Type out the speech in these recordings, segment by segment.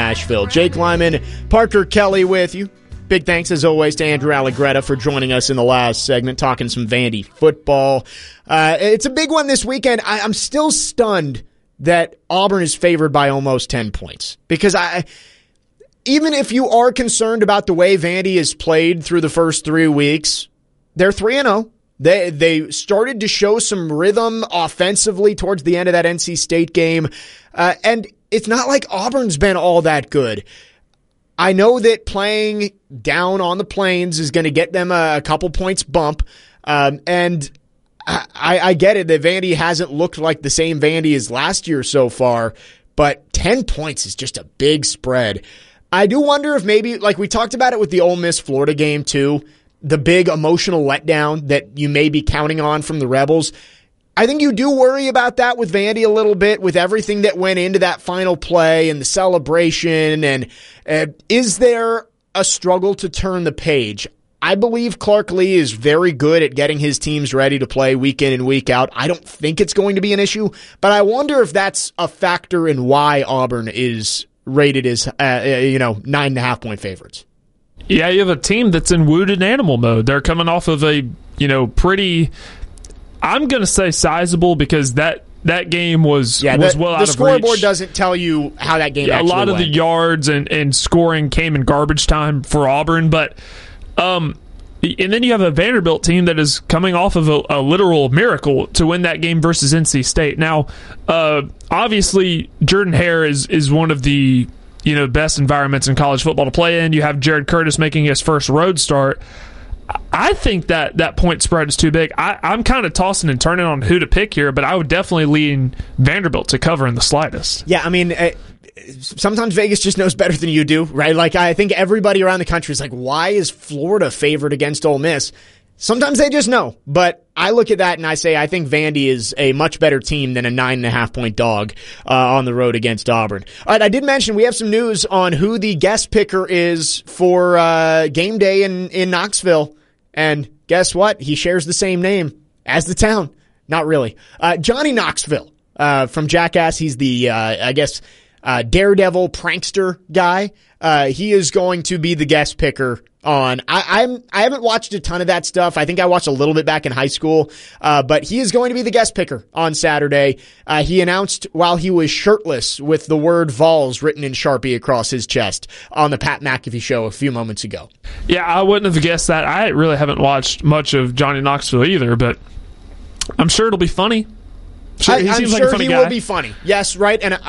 Nashville. Jake Lyman, Parker Kelly with you. Big thanks, as always, to Andrew Allegretta for joining us in the last segment, talking some Vandy football. It's a big one this weekend. I'm still stunned that Auburn is favored by almost 10 points. Because even if you are concerned about the way Vandy has played through the first 3 weeks, they're 3-0. They started to show some rhythm offensively towards the end of that NC State game. And it's not like Auburn's been all that good. I know that playing down on the Plains is going to get them a couple points bump. And I get it that Vandy hasn't looked like the same Vandy as last year so far, but 10 points is just a big spread. I do wonder if maybe, like we talked about it with the Ole Miss Florida game too, the big emotional letdown that you may be counting on from the Rebels. I think you do worry about that with Vandy a little bit, with everything that went into that final play and the celebration. And is there a struggle to turn the page? I believe Clark Lee is very good at getting his teams ready to play week in and week out. I don't think it's going to be an issue, but I wonder if that's a factor in why Auburn is rated as 9.5 point favorites. Yeah, you have a team that's in wounded animal mode. They're coming off of a pretty, I'm going to say sizable, because that game was well out of reach. The scoreboard doesn't tell you how that game actually went. A lot of the yards and scoring came in garbage time for Auburn, but and then you have a Vanderbilt team that is coming off of a literal miracle to win that game versus NC State. Now, obviously, Jordan-Hare is one of the best environments in college football to play in. You have Jared Curtis making his first road start. I think that point spread is too big. I'm kind of tossing and turning on who to pick here, but I would definitely lean Vanderbilt to cover in the slightest. Yeah, I mean, sometimes Vegas just knows better than you do, right? Like, I think everybody around the country is like, why is Florida favored against Ole Miss? Sometimes they just know, but I look at that and I say I think Vandy is a much better team than a 9.5 point dog on the road against Auburn. All right, I did mention we have some news on who the guest picker is for game day in Knoxville, and guess what? He shares the same name as the town. Not really. Johnny Knoxville from Jackass. He's the daredevil prankster guy. He is going to be the guest picker on. I haven't watched a ton of that stuff. I think I watched a little bit back in high school. But he is going to be the guest picker on Saturday. He announced while he was shirtless with the word Vols written in Sharpie across his chest on the Pat McAfee show a few moments ago. Yeah, I wouldn't have guessed that. I really haven't watched much of Johnny Knoxville either, but I'm sure it'll be funny. I'm sure he will be funny. Yes, right. And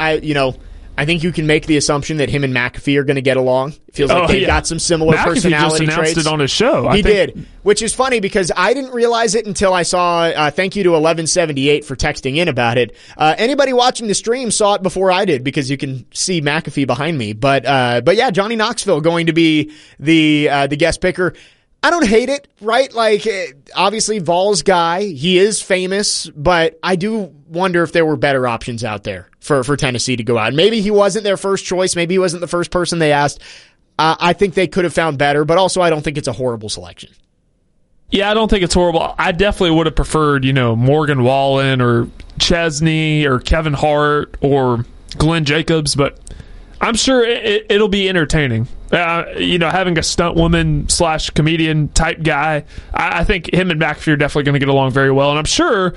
I think you can make the assumption that him and McAfee are going to get along. It feels like they've got some similar personality just traits. Announced it on his show. He did, which is funny because I didn't realize it until I saw, thank you to 1178 for texting in about it. Anybody watching the stream saw it before I did because you can see McAfee behind me. But yeah, Johnny Knoxville going to be the guest picker. I don't hate it, right? Like, obviously, Vols guy, he is famous, but I do wonder if there were better options out there for Tennessee to go out. Maybe he wasn't their first choice. Maybe he wasn't the first person they asked. I think they could have found better, but also I don't think it's a horrible selection. Yeah, I don't think it's horrible. I definitely would have preferred, Morgan Wallen or Chesney or Kevin Hart or Glenn Jacobs, but I'm sure it'll be entertaining. Having a stunt woman / comedian type guy, I think him and McAfee are definitely going to get along very well, and I'm sure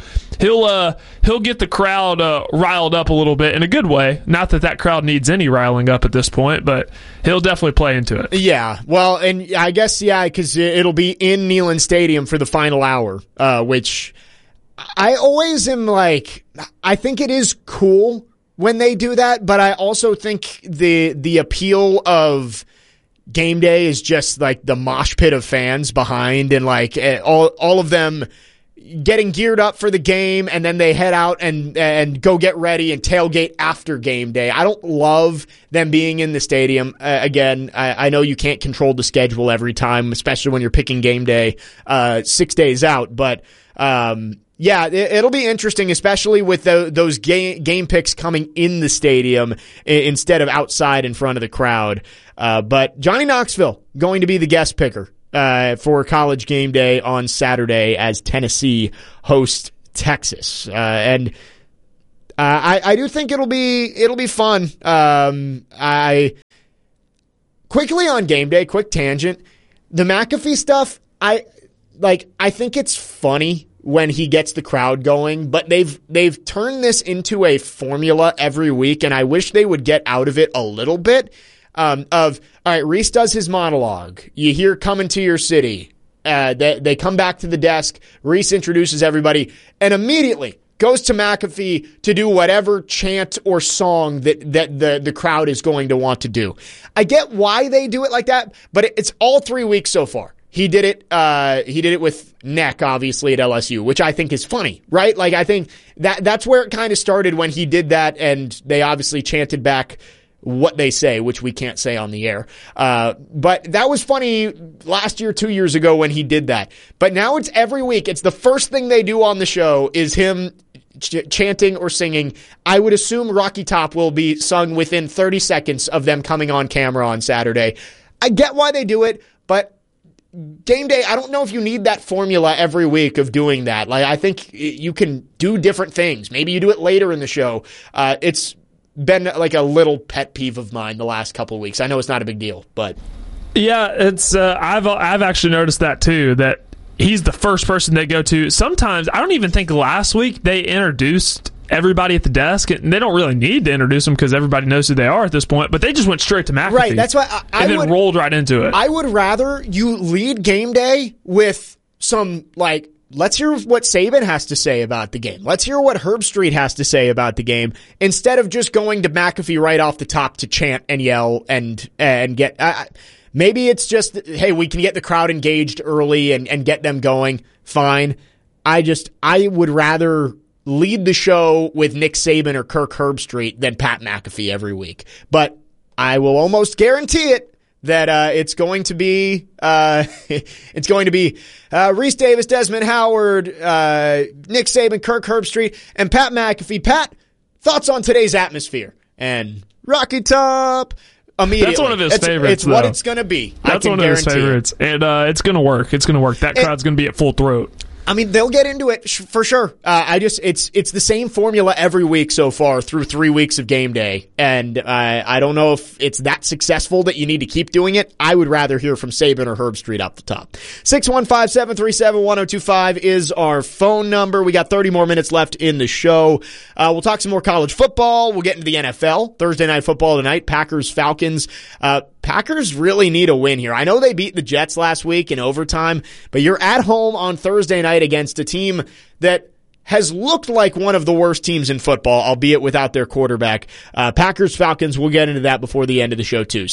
he'll get the crowd riled up a little bit in a good way. Not that crowd needs any riling up at this point, but he'll definitely play into it. Yeah, well, and I guess because it'll be in Neyland Stadium for the final hour, which I always am like, I think it is cool when they do that, but I also think the appeal of game day is just like the mosh pit of fans behind and like all of them getting geared up for the game, and then they head out and go get ready and tailgate after game day. I don't love them being in the stadium. Again, I know you can't control the schedule every time, especially when you're picking game day 6 days out, but yeah, it'll be interesting, especially with those game picks coming in the stadium instead of outside in front of the crowd. But Johnny Knoxville going to be the guest picker for College Game Day on Saturday as Tennessee hosts Texas. And I do think it'll be fun. quickly on game day, quick tangent, the McAfee stuff, I think it's funny when he gets the crowd going, but they've turned this into a formula every week, and I wish they would get out of it a little bit. All right, Reese does his monologue. You hear "Coming to Your City." They come back to the desk. Reese introduces everybody, and immediately goes to McAfee to do whatever chant or song that the crowd is going to want to do. I get why they do it like that, but it's all 3 weeks so far. He did it with Neck, obviously, at LSU, which I think is funny, right? Like, I think that's where it kind of started when he did that, and they obviously chanted back what they say, which we can't say on the air. But that was funny last year, 2 years ago when he did that. But now it's every week. It's the first thing they do on the show is him chanting or singing. I would assume Rocky Top will be sung within 30 seconds of them coming on camera on Saturday. I get why they do it, but game day, I don't know if you need that formula every week of doing that. Like, I think you can do different things. Maybe you do it later in the show. It's been like a little pet peeve of mine the last couple of weeks. I know it's not a big deal, but yeah, it's I've actually noticed that too, that he's the first person they go to. Sometimes, I don't even think last week they introduced everybody at the desk, and they don't really need to introduce them because everybody knows who they are at this point, but they just went straight to McAfee. Right, that's why I then rolled right into it. I would rather you lead game day with some, like, let's hear what Saban has to say about the game. Let's hear what Herb Street has to say about the game, instead of just going to McAfee right off the top to chant and yell and get... maybe it's just, hey, we can get the crowd engaged early and get them going. Fine. I would rather lead the show with Nick Saban or Kirk Herbstreit than Pat McAfee every week. But I will almost guarantee it that it's going to be Reese Davis, Desmond Howard, Nick Saban, Kirk Herbstreit, and Pat McAfee. Pat, thoughts on today's atmosphere? And Rocky Top. Immediately. That's one of his favorites. It's what it's going to be. That's one of his favorites. And it's going to work. It's going to work. That crowd's going to be at full throat. I mean, they'll get into it for sure. It's the same formula every week so far through 3 weeks of game day. And I don't know if it's that successful that you need to keep doing it. I would rather hear from Saban or Herbstreit off the top. 615-737-1025 is our phone number. We got 30 more minutes left in the show. We'll talk some more college football. We'll get into the NFL. Thursday night football tonight. Packers, Falcons. Packers really need a win here. I know they beat the Jets last week in overtime, but you're at home on Thursday night against a team that has looked like one of the worst teams in football, albeit without their quarterback. Packers, Falcons, we'll get into that before the end of the show, too.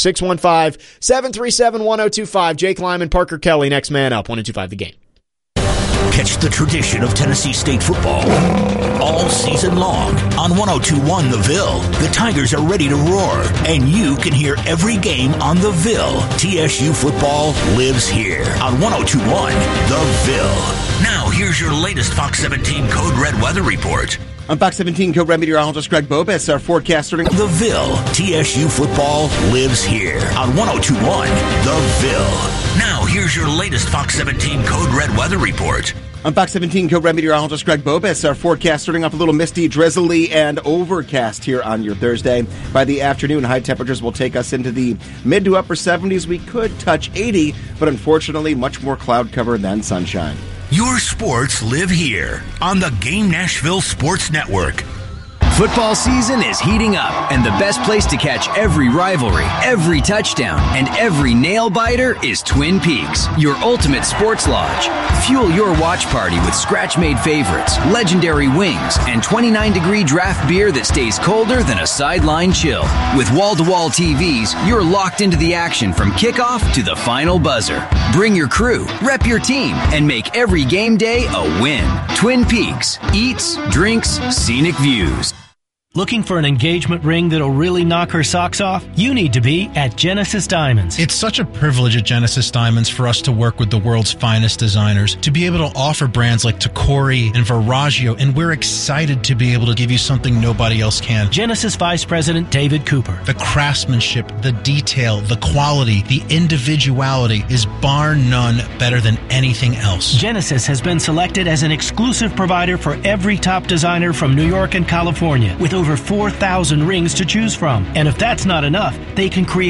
615-737-1025. Jake Lyman, Parker Kelly, next man up, 102.5 The Game. Catch the tradition of Tennessee State football all season long on 102.1 The Ville. The Tigers are ready to roar, and you can hear every game on The Ville. TSU football lives here on 102.1 The Ville. Now, here's your latest Fox 17 Code Red weather report. On Fox 17, Code Red meteorologist Greg Bobas, our forecaster. The Ville. TSU football lives here on 102.1 The Ville. Now, here's your latest Fox 17 Code Red weather report. On Fox 17, Code Red meteorologist Greg Bobas, our forecast, starting off a little misty, drizzly, and overcast here on your Thursday. By the afternoon, high temperatures will take us into the mid to upper 70s. We could touch 80, but unfortunately, much more cloud cover than sunshine. Your sports live here on the Game Nashville Sports Network. Football season is heating up, and the best place to catch every rivalry, every touchdown, and every nail-biter is Twin Peaks, your ultimate sports lodge. Fuel your watch party with scratch-made favorites, legendary wings, and 29-degree draft beer that stays colder than a sideline chill. With wall-to-wall TVs, you're locked into the action from kickoff to the final buzzer. Bring your crew, rep your team, and make every game day a win. Twin Peaks. Eats, drinks, scenic views. Looking for an engagement ring that'll really knock her socks off? You need to be at Genesis Diamonds. It's such a privilege at Genesis Diamonds for us to work with the world's finest designers, to be able to offer brands like Tacori and Verragio, and we're excited to be able to give you something nobody else can. Genesis Vice President David Cooper. The craftsmanship, the detail, the quality, the individuality is bar none better than anything else. Genesis has been selected as an exclusive provider for every top designer from New York and California, with over 4,000 rings to choose from. And if that's not enough, they can create